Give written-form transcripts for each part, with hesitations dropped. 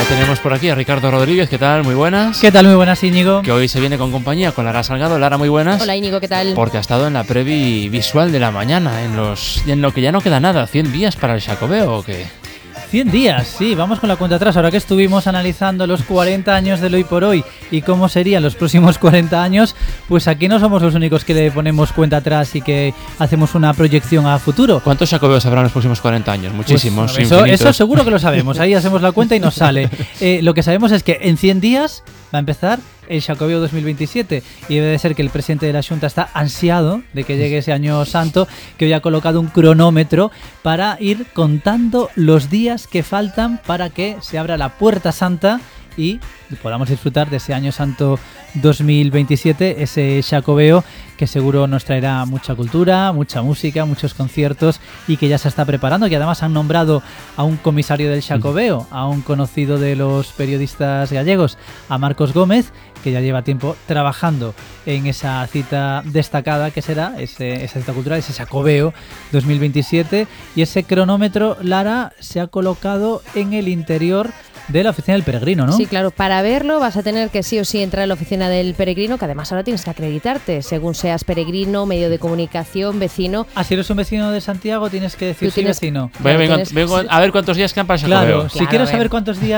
Ya tenemos por aquí a Ricardo Rodríguez, ¿qué tal? Muy buenas. ¿Qué tal? Muy buenas, Íñigo. Que hoy se viene con compañía con Lara Salgado. Lara, muy buenas. Hola, Íñigo, ¿qué tal? Porque ha estado en la previ visual de la mañana, en lo que ya no queda nada, 100 días para el Xacobeo, ¿o qué? 100 días, sí, vamos con la cuenta atrás. Ahora que estuvimos analizando los 40 años del Hoy por Hoy y cómo serían los próximos 40 años, pues aquí no somos los únicos que le ponemos cuenta atrás y que hacemos una proyección a futuro. ¿Cuántos Xacobeos habrá en los próximos 40 años? Muchísimos, pues, infinitos. Eso seguro que lo sabemos, ahí hacemos la cuenta y nos sale. Lo que sabemos es que en 100 días va a empezar el Xacobeo 2027 y debe de ser que el presidente de la Xunta está ansiado de que llegue ese año santo, que hoy ha colocado un cronómetro para ir contando los días que faltan para que se abra la Puerta Santa y podamos disfrutar de ese año santo 2027, ese Xacobeo que seguro nos traerá mucha cultura, mucha música, muchos conciertos y que ya se está preparando, que además han nombrado a un comisario del Xacobeo, a un conocido de los periodistas gallegos, a Marcos Gómez, que ya lleva tiempo trabajando en esa cita destacada que será esa cita cultural, ese Xacobeo 2027, y ese cronómetro, Lara, se ha colocado en el interior de la oficina del peregrino, ¿no? Sí, claro, para verlo vas a tener que sí o sí entrar a la oficina del peregrino, que además ahora tienes que acreditarte, según seas peregrino, medio de comunicación, vecino. Ah, si eres un vecino de Santiago tienes que decir sí, vecino. Vengo a ver cuántos días quedan para el Xacobeo. Claro, si quiero saber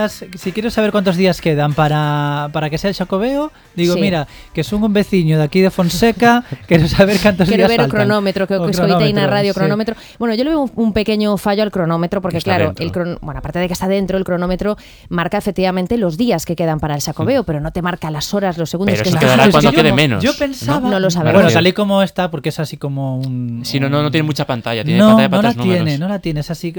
cuántos días quedan para que sea el Xacobeo, digo, sí, mira, que son un vecino de aquí de Fonseca, quiero saber cuántos días faltan. Quiero ver el cronómetro, que escoitei na radio, sí. Cronómetro. Bueno, yo le veo un pequeño fallo al cronómetro, porque claro, aparte de que está dentro, el cronómetro marca efectivamente los días que quedan para el Xacobeo, pero no te marca las horas, los segundos. Pero que eso quedará cuando quede menos. Yo pensaba... No lo sabemos. Bueno, tal y como está, porque es así como un... Sí, no tiene mucha pantalla, tiene pantalla para tres números. No la tiene, es así...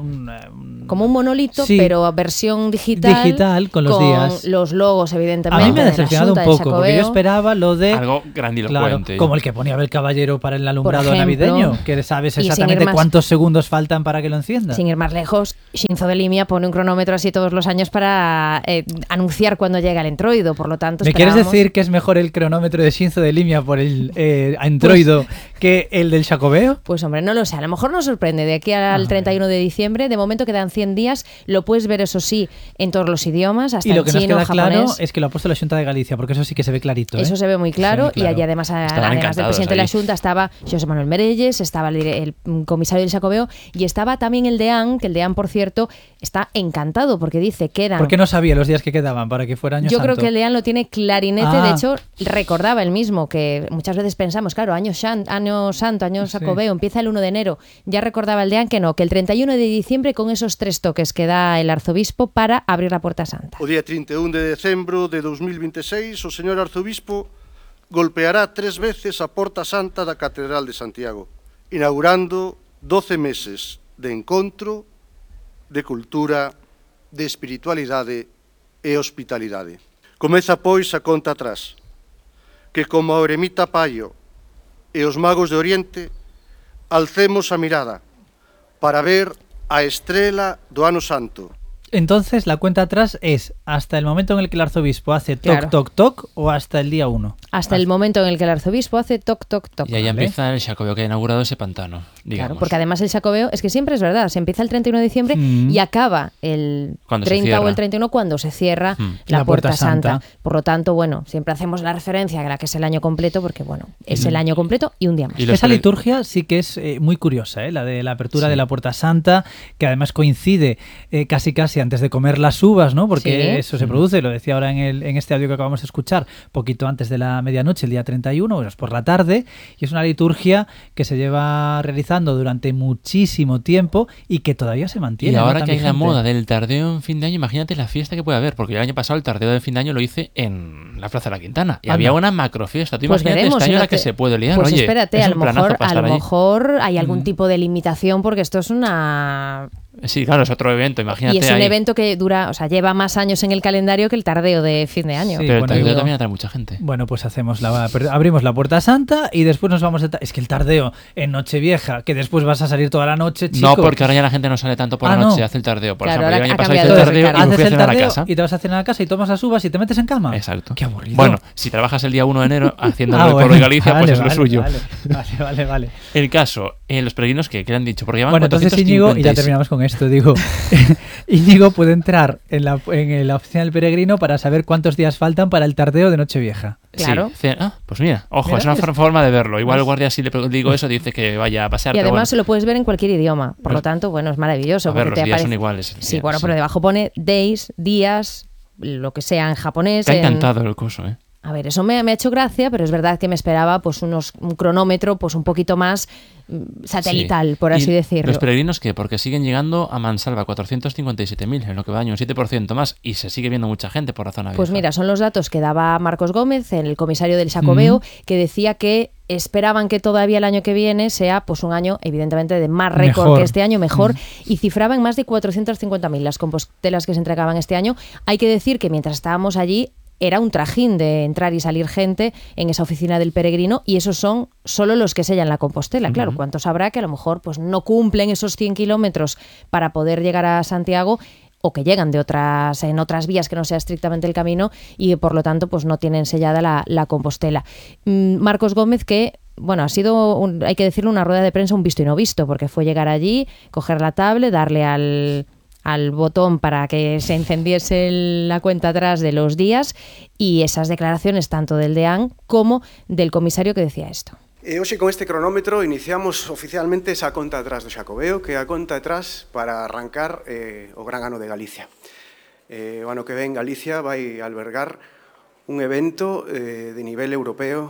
como un monolito, sí, pero versión digital con los días. Los logos, evidentemente. A mí me ha decepcionado un poco, porque yo esperaba lo de... Algo grandilocuente. Claro, como el que ponía Abel Caballero para el alumbrado navideño, que sabes exactamente cuántos segundos faltan para que lo encienda. Sin ir más lejos, Xinzo de Limia pone un cronómetro así todos los años para anunciar cuando llega el entroido, por lo tanto... ¿Me quieres decir que es mejor el cronómetro de Xinzo de Limia por el entroido que el del Xacobeo? Pues hombre, no lo sé, a lo mejor nos sorprende de aquí al 31 de diciembre, de momento quedan 100 días, lo puedes ver eso sí en todos los idiomas, hasta en chino, japonés. Y lo que nos queda claro es que lo ha puesto la Xunta de Galicia, porque eso sí que se ve clarito. Eso se ve muy claro, y allí además del presidente de la Xunta estaba Xosé Manuel Merelles, estaba el comisario del Xacobeo y estaba también el deán, que el deán, por cierto, está encantado porque dice quedan... ¿Por qué no sabía los días que quedaban para que fuera año santo? santo? Yo creo que el deán lo tiene clarinete, de hecho recordaba él mismo que muchas veces pensamos, claro, año santo, año Xacobeo, empieza el 1 de enero, ya recordaba el deán que no, que el 31 de diciembre con esos 3 toques que da el arzobispo para abrir la Puerta Santa. O día 31 de decembro de 2026 o señor arzobispo golpeará 3 veces a Porta Santa da Catedral de Santiago, inaugurando 12 meses de encontro, de cultura, de espiritualidade e hospitalidade. Comeza, pois, a conta atrás, que como a eremita Paio e os magos de Oriente, alcemos a mirada para ver a estrela do ano santo. Entonces, la cuenta atrás es hasta el momento en el que el arzobispo hace toc, toc, toc, o hasta el día 1. Hasta el momento en el que el arzobispo hace toc, toc, toc. Y ahí empieza el Xacobeo que ha inaugurado ese pantano, digamos. Claro, porque además el Xacobeo, es que siempre es verdad, se empieza el 31 de diciembre y acaba el 30 o el 31 cuando se cierra la Puerta Santa. Por lo tanto, bueno, siempre hacemos la referencia a la que es el año completo, porque bueno, es el año completo y un día más. Esa liturgia sí que es muy curiosa, la de la apertura de la Puerta Santa, que además coincide casi antes de comer las uvas, ¿no? Porque eso se produce, lo decía ahora en este audio que acabamos de escuchar, poquito antes de la medianoche, el día 31, bueno, es por la tarde, y es una liturgia que se lleva realizando durante muchísimo tiempo y que todavía se mantiene. Y ahora que hay la moda del tardeo en fin de año, imagínate la fiesta que puede haber, porque el año pasado el tardeo de fin de año lo hice en la Plaza de la Quintana y había una macrofiesta. Tú imagínate este año la que se puede liar. Pues oye, espérate, a lo mejor hay algún tipo de limitación, porque esto es una... Sí, claro, es otro evento, imagínate. Y es un evento que dura, o sea, lleva más años en el calendario que el tardeo de fin de año. Sí, pero el tardeo también atrae mucha gente. Bueno, pues abrimos la Puerta Santa y después nos vamos es que el tardeo en Nochevieja, que después vas a salir toda la noche, chico. No, porque ahora ya la gente no sale tanto por la noche, hace el tardeo. Por ejemplo, el año pasado hice el tardeo y me fui a cenar a la casa. Y te vas a cenar a casa y tomas las uvas y te metes en cama. Exacto. Qué aburrido. Bueno, si trabajas el día 1 de enero haciendo el por Galicia, pues es lo suyo. Vale. El caso, los peregrinos que le han dicho, porque bueno, entonces Íñigo, y ya terminamos con esto, digo, Íñigo puede entrar en la oficina del peregrino para saber cuántos días faltan para el tardeo de Nochevieja. Claro. Sí. Pues mira, ojo, es una forma de verlo. Igual el guardia, si le digo eso, dice que vaya a pasear. Y además se lo puedes ver en cualquier idioma. Por lo tanto, bueno, es maravilloso. A ver, los días son iguales. Sí, bueno, pero debajo pone days, días, lo que sea en japonés. Te ha encantado el coso, ¿eh? A ver, eso me ha hecho gracia, pero es verdad que me esperaba pues un cronómetro pues un poquito más satelital, por así decirlo. ¿Los peregrinos qué? Porque siguen llegando a mansalva 457.000 en lo que va año, un 7% más, y se sigue viendo mucha gente por la zona vieja. Pues mira, son los datos que daba Marcos Gómez, el comisario del Xacobeo, que decía que esperaban que todavía el año que viene sea pues un año evidentemente de más récord que este año, mejor, y cifraba en más de 450.000 las compostelas que se entregaban este año. Hay que decir que mientras estábamos allí era un trajín de entrar y salir gente en esa oficina del peregrino, y esos son solo los que sellan la Compostela. Claro, ¿cuántos habrá que a lo mejor pues no cumplen esos 100 kilómetros para poder llegar a Santiago, o que llegan en otras vías que no sea estrictamente el camino y por lo tanto pues no tienen sellada la Compostela? Marcos Gómez, que bueno, ha sido, hay que decirlo, una rueda de prensa un visto y no visto, porque fue llegar allí, coger la tablet, darle al botón para que se encendiese la cuenta atrás de los días, y esas declaraciones tanto del deán como del comisario que decía esto. Hoxe con este cronómetro iniciamos oficialmente esa conta atrás do Xacobeo, que é a conta atrás para arrancar o Gran Ano de Galicia. O ano que ven Galicia vai albergar un evento de nivel europeo.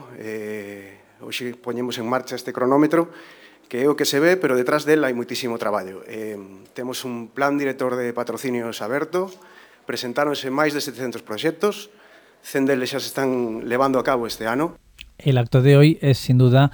Hoxe poñemos en marcha este cronómetro, que é o que se ve, pero detrás del hai moitísimo traballo. Temos un plan director de patrocinios aberto, presentáronse máis de 700 proxectos, 100 deles xa se están levando a cabo este ano. El acto de hoy es sin duda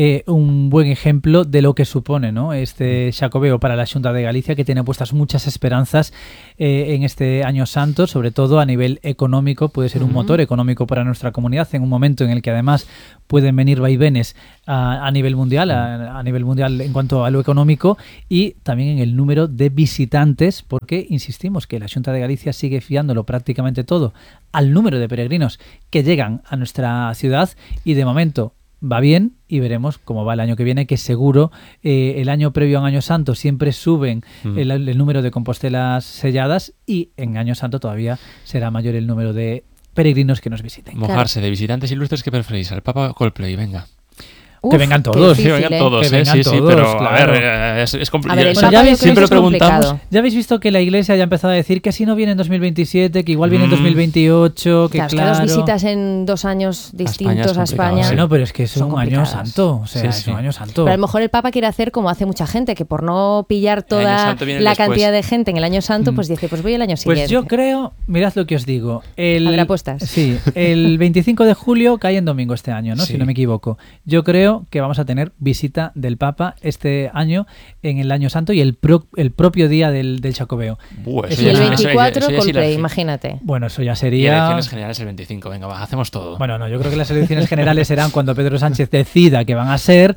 un buen ejemplo de lo que supone, ¿no?, este Xacobeo para la Xunta de Galicia, que tiene puestas muchas esperanzas en este Año Santo, sobre todo a nivel económico. Puede ser un motor económico para nuestra comunidad en un momento en el que además pueden venir vaivenes a nivel mundial, a nivel mundial en cuanto a lo económico, y también en el número de visitantes, porque insistimos que la Xunta de Galicia sigue fiándolo prácticamente todo al número de peregrinos que llegan a nuestra ciudad, y de momento va bien, y veremos cómo va el año que viene, que seguro el año previo a un Año Santo siempre suben el número de compostelas selladas, y en Año Santo todavía será mayor el número de peregrinos que nos visiten. Mojarse de visitantes ilustres, ¿qué preferís? ¿Al Papa o Coldplay? Venga. Que vengan todos. Que vengan todos, sí, pero claro. A ver, es complicado. Bueno, siempre lo preguntamos. Ya habéis visto que la Iglesia ya ha empezado a decir que si no viene en 2027, que igual viene en 2028, que claro. Las visitas en 2 años distintos a España. Bueno, pero es que es un Año Santo. O sea, es un Año Santo. Pero a lo mejor el Papa quiere hacer como hace mucha gente, que por no pillar toda la cantidad de gente en el Año Santo, pues dice, pues voy el año siguiente. Pues yo creo, mirad lo que os digo. ¿Habrá apuestas? Sí, el 25 de julio cae en domingo este año, ¿no? Sí. Si no me equivoco. Yo creo que vamos a tener visita del Papa este año en el Año Santo, y el propio día del Xacobeo. Y el 24 Coldplay, imagínate. Bueno, eso ya sería... Y elecciones generales el 25, venga, va, hacemos todo. Bueno, no, yo creo que las elecciones generales serán cuando Pedro Sánchez decida que van a ser.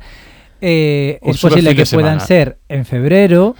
Es posible que puedan ser en febrero,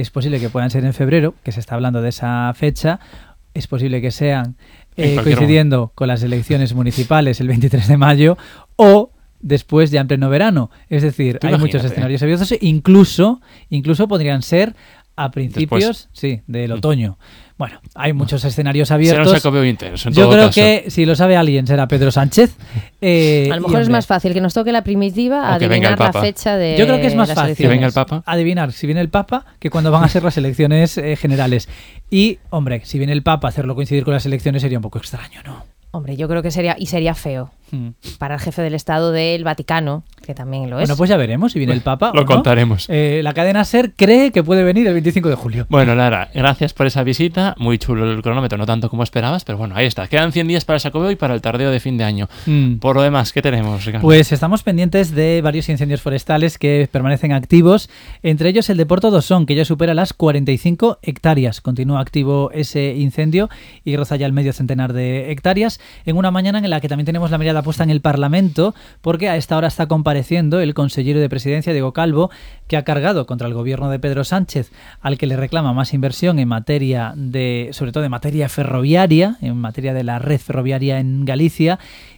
que se está hablando de esa fecha. Es posible que sean coincidiendo con las elecciones municipales el 23 de mayo, o después ya en pleno verano. Es decir, hay muchos escenarios abiertos, incluso podrían ser a principios del otoño. Bueno, hay muchos escenarios abiertos. Será un Xacobeo intenso, Yo creo que si lo sabe alguien será Pedro Sánchez. A lo mejor es más fácil que nos toque la primitiva adivinar la fecha de. Yo creo que es más fácil que venga el Papa. Adivinar si viene el Papa que cuando van a ser las elecciones generales. Y, hombre, si viene el Papa, hacerlo coincidir con las elecciones sería un poco extraño, ¿no? Hombre, yo creo que sería feo para el jefe del Estado del Vaticano, que también lo es. Bueno, pues ya veremos si viene el Papa. Lo contaremos. La cadena SER cree que puede venir el 25 de julio. Bueno, Lara, gracias por esa visita. Muy chulo el cronómetro, no tanto como esperabas, pero bueno, ahí está. Quedan 100 días para el Xacobeo y para el tardeo de fin de año. Por lo demás, ¿qué tenemos, Ricardo? Pues estamos pendientes de varios incendios forestales que permanecen activos, entre ellos el de Porto do Son, que ya supera las 45 hectáreas. Continúa activo ese incendio y roza ya el medio centenar de hectáreas, en una mañana en la que también tenemos la mirada puesta en el Parlamento, porque a esta hora está compareciendo el consejero de Presidencia, Diego Calvo, que ha cargado contra el gobierno de Pedro Sánchez, al que le reclama más inversión en materia sobre todo en materia ferroviaria, en materia de la red ferroviaria en Galicia,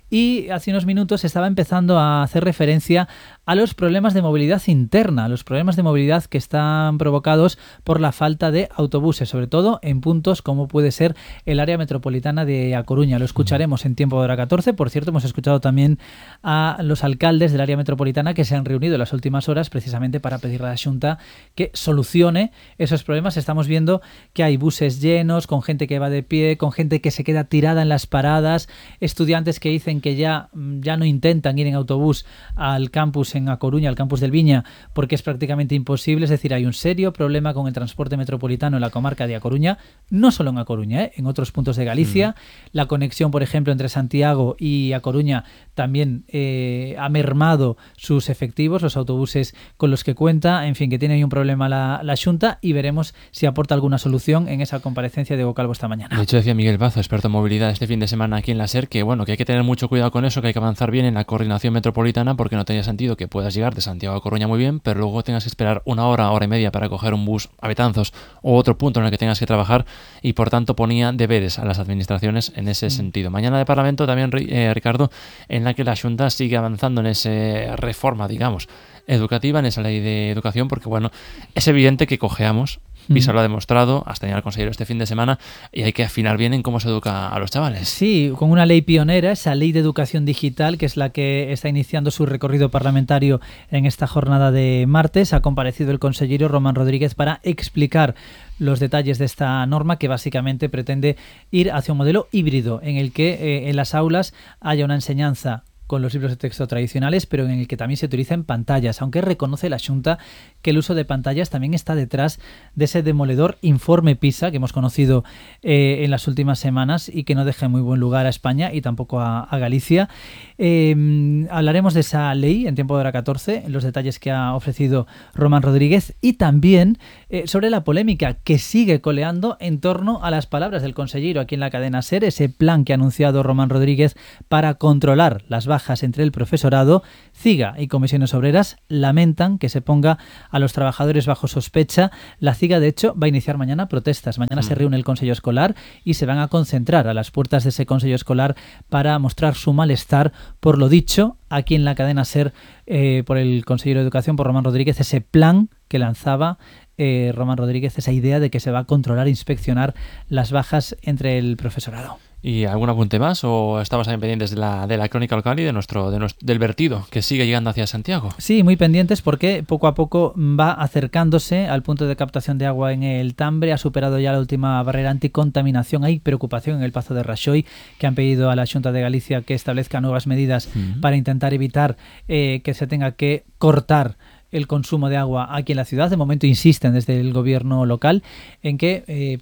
y hace unos minutos estaba empezando a hacer referencia a los problemas de movilidad interna, los problemas de movilidad que están provocados por la falta de autobuses, sobre todo en puntos como puede ser el área metropolitana de A Coruña. Lo escucharemos en Tiempo de Hora 14. Por cierto, hemos escuchado también a los alcaldes del área metropolitana que se han reunido en las últimas horas precisamente para pedirle a la Xunta que solucione esos problemas. Estamos viendo que hay buses llenos, con gente que va de pie, con gente que se queda tirada en las paradas, estudiantes que dicen que ya no intentan ir en autobús al campus en A Coruña, al campus del Viña, porque es prácticamente imposible. Es decir, hay un serio problema con el transporte metropolitano en la comarca de A Coruña, no solo en A Coruña, en otros puntos de Galicia. La conexión, por ejemplo, entre Santiago y A Coruña también ha mermado sus efectivos, los autobuses con los que cuenta. En fin, que tiene ahí un problema la Xunta, y veremos si aporta alguna solución en esa comparecencia de Hugo Calvo esta mañana. De hecho, decía Miguel Bazo, experto en movilidad este fin de semana aquí en la SER, que bueno, que hay que tener mucho cuidado con eso, que hay que avanzar bien en la coordinación metropolitana, porque no tenía sentido que puedas llegar de Santiago a Coruña muy bien, pero luego tengas que esperar una hora, hora y media para coger un bus a Betanzos o otro punto en el que tengas que trabajar, y por tanto ponía deberes a las administraciones en ese sentido. Mañana de Parlamento también, Ricardo, en la que la Xunta sigue avanzando en esa reforma, digamos, educativa, en esa ley de educación, porque bueno, es evidente que cojeamos. Pisa lo ha demostrado, hasta tenido al consejero este fin de semana, y hay que afinar bien en cómo se educa a los chavales. Sí, con una ley pionera, esa ley de educación digital, que es la que está iniciando su recorrido parlamentario en esta jornada de martes. Ha comparecido el consejero Román Rodríguez para explicar los detalles de esta norma, que básicamente pretende ir hacia un modelo híbrido en el que en las aulas haya una enseñanza con los libros de texto tradicionales, pero en el que también se utilizan pantallas, aunque reconoce la Xunta que el uso de pantallas también está detrás de ese demoledor informe PISA que hemos conocido en las últimas semanas y que no deja en muy buen lugar a España y tampoco a Galicia. Hablaremos de esa ley en Tiempo de Hora 14, en los detalles que ha ofrecido Román Rodríguez, y también sobre la polémica que sigue coleando en torno a las palabras del consejero aquí en la cadena SER, ese plan que ha anunciado Román Rodríguez para controlar las bajas entre el profesorado. CIGA y comisiones obreras lamentan que se ponga a los trabajadores bajo sospecha. La CIGA, de hecho, va a iniciar mañana protestas. Mañana se reúne el Consejo Escolar y se van a concentrar a las puertas de ese Consejo Escolar para mostrar su malestar por lo dicho aquí en la cadena SER por el consejero de Educación, por Román Rodríguez, ese plan que lanzaba Román Rodríguez, esa idea de que se va a controlar e inspeccionar las bajas entre el profesorado. ¿Y algún apunte más o estamos también pendientes de la crónica local y del vertido que sigue llegando hacia Santiago? Sí, muy pendientes porque poco a poco va acercándose al punto de captación de agua en el Tambre. Ha superado ya la última barrera anticontaminación. Hay preocupación en el Pazo de Raxoi, que han pedido a la Xunta de Galicia que establezca nuevas medidas para intentar evitar que se tenga que cortar el consumo de agua aquí en la ciudad. De momento insisten desde el gobierno local en que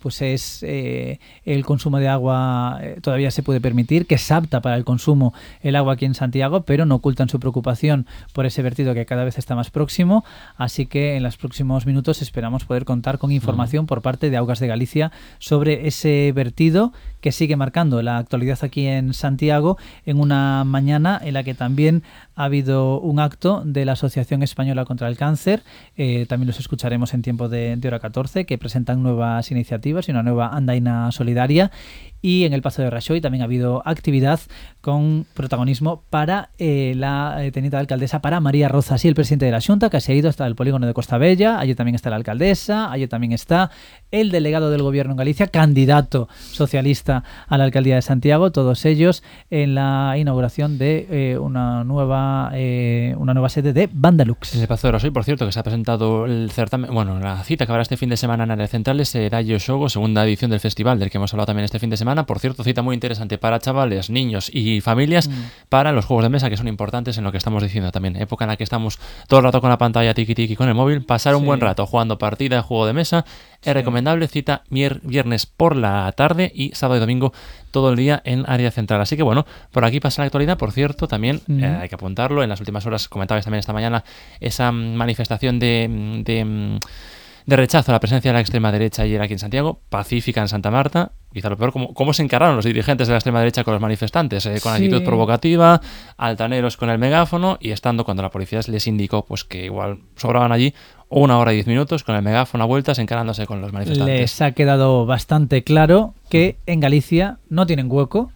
el consumo de agua todavía se puede permitir, que es apta para el consumo el agua aquí en Santiago, pero no ocultan su preocupación por ese vertido que cada vez está más próximo. Así que en los próximos minutos esperamos poder contar con información por parte de Augas de Galicia sobre ese vertido que sigue marcando la actualidad aquí en Santiago, en una mañana en la que también ha habido un acto de la Asociación Española contra el Cáncer. También los escucharemos en Tiempo de Hora 14, que presentan nuevas iniciativas y una nueva andaina solidaria. Y en el Pazo de Raxoi también ha habido actividad con protagonismo para la teniente alcaldesa, para María Rozas, y el presidente de la Xunta, que se ha ido hasta el polígono de Costa Bella. Allí también está la alcaldesa, allí también está el delegado del gobierno en Galicia, candidato socialista a la alcaldía de Santiago, todos ellos en la inauguración de una nueva sede de Bandalux. Ese Pazo de Raxoi, por cierto, que se ha presentado el certamen, bueno, la cita que habrá este fin de semana en áreas centrales, Dayo Xogo, segunda edición del festival del que hemos hablado también este fin de semana. Por cierto, cita muy interesante para chavales, niños y familias para los juegos de mesa, que son importantes en lo que estamos diciendo también. Época en la que estamos todo el rato con la pantalla tiki-tiki con el móvil. Pasar un buen rato jugando partida de juego de mesa es recomendable. Cita viernes por la tarde y sábado y domingo todo el día en área central. Así que bueno, por aquí pasa la actualidad. Por cierto, también hay que apuntarlo. En las últimas horas comentabais también esta mañana esa manifestación de rechazo a la presencia de la extrema derecha ayer aquí en Santiago, pacífica en Santa Marta. Quizá lo peor, cómo se encararon los dirigentes de la extrema derecha con los manifestantes, con actitud provocativa, altaneros con el megáfono, y estando cuando la policía les indicó pues que igual sobraban allí 1 hora y 10 minutos con el megáfono a vueltas encarándose con los manifestantes. Les ha quedado bastante claro que en Galicia no tienen hueco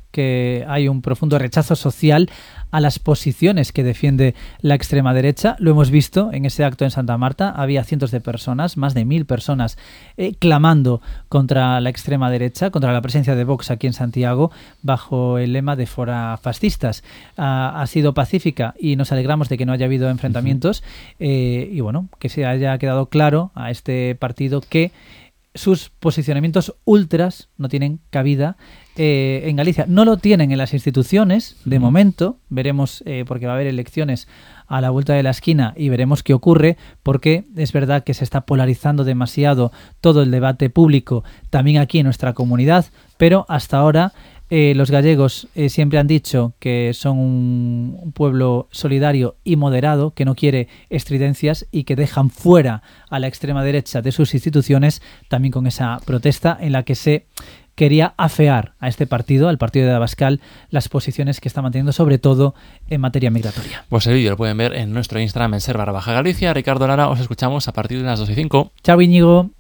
que hay un profundo rechazo social a las posiciones que defiende la extrema derecha. Lo hemos visto en ese acto en Santa Marta. Había cientos de personas, más de 1000 personas, clamando contra la extrema derecha, contra la presencia de Vox aquí en Santiago, bajo el lema de Fora Fascistas. Ha sido pacífica y nos alegramos de que no haya habido enfrentamientos y bueno, que se haya quedado claro a este partido que sus posicionamientos ultras no tienen cabida en Galicia. No lo tienen en las instituciones, de momento. Veremos, porque va a haber elecciones a la vuelta de la esquina y veremos qué ocurre, porque es verdad que se está polarizando demasiado todo el debate público, también aquí en nuestra comunidad, pero hasta ahora los gallegos siempre han dicho que son un pueblo solidario y moderado, que no quiere estridencias y que dejan fuera a la extrema derecha de sus instituciones, también con esa protesta en la que se quería afear a este partido, al partido de Abascal, las posiciones que está manteniendo, sobre todo en materia migratoria. Pues el vídeo lo pueden ver en nuestro Instagram en @Galicia. Ricardo Lara, os escuchamos a partir de las 2:05. Chao, Íñigo.